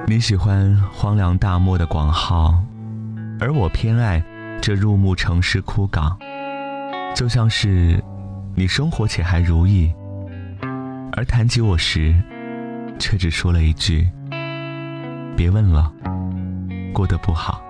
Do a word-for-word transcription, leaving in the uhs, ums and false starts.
你喜欢荒凉大漠的广袤，而我偏爱这入暮城市枯岗。就像是你生活且还如意，而谈及我时却只说了一句别问了，过得不好。